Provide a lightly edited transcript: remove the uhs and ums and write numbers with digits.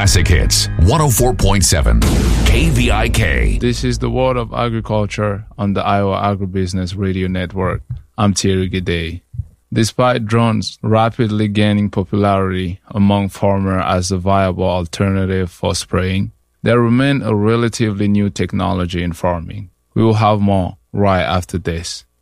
Classic Hits, 104.7 KVIK. This is the World of Agriculture on the Iowa Agribusiness Radio Network. I'm Thierry Gide. Despite drones rapidly gaining popularity among farmers as a viable alternative for spraying, they remain a relatively new technology in farming. We will have more right after this.